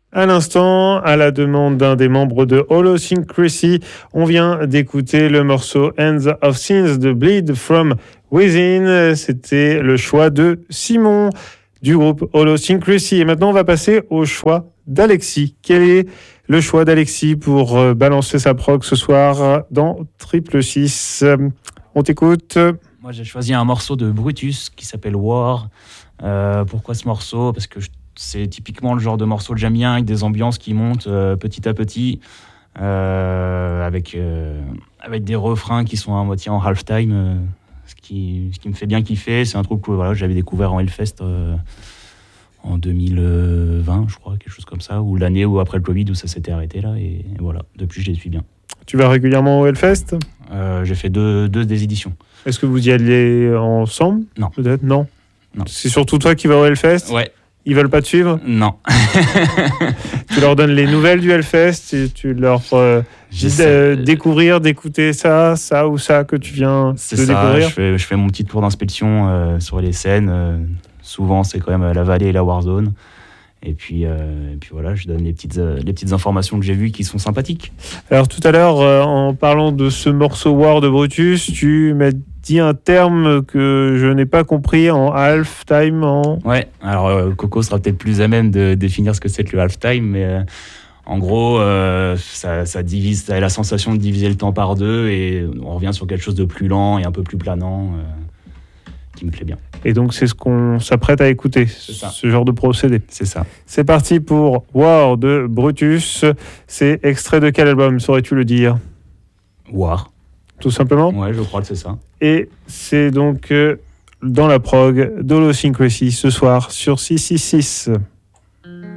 À l'instant, à la demande d'un des membres de Holosyncrecy, on vient d'écouter le morceau Ends of Sins de Bleed From Within. C'était le choix de Simon du groupe Holosyncrecy. Et maintenant, on va passer au choix d'Alexis. Quel est le choix d'Alexis pour balancer sa prog ce soir dans Triple 6? On t'écoute. Moi, j'ai choisi un morceau de Brutus qui s'appelle War. Pourquoi ce morceau? Parce que c'est typiquement le genre de morceau que j'aime bien, avec des ambiances qui montent petit à petit, avec des refrains qui sont à moitié en halftime, ce qui me fait bien kiffer. C'est un truc que j'avais découvert en Hellfest en 2020, je crois, quelque chose comme ça, ou l'année où après le Covid où ça s'était arrêté là, et voilà, depuis je les suis bien. Tu vas régulièrement au Hellfest? J'ai fait deux des éditions. Est-ce que vous y allez ensemble? Non. Peut-être non. Non. C'est surtout toi qui vas au Hellfest? Ouais. Ils veulent pas te suivre? Non. Tu leur donnes les nouvelles du Hellfest et tu leur dis découvrir, d'écouter ça ou ça que tu viens de découvrir? Je fais mon petit tour d'inspection sur les scènes. Souvent, c'est quand même la vallée et la Warzone. Et puis voilà, je donne les petites informations que j'ai vues qui sont sympathiques. Alors tout à l'heure, en parlant de ce morceau War de Brutus, tu m'as dit un terme que je n'ai pas compris en halftime. Ouais, alors Coco sera peut-être plus à même de définir ce que c'est que le halftime, mais en gros, ça divise, ça a la sensation de diviser le temps par deux et on revient sur quelque chose de plus lent et un peu plus planant qui me plaît bien. Et donc c'est ce qu'on s'apprête à écouter, ce genre de procédé. C'est ça. C'est parti pour War de Brutus. C'est extrait de quel album, saurais-tu le dire? War. Tout simplement? Ouais, je crois que c'est ça. Et c'est donc dans la prog d'Holosyncrecy ce soir sur 666.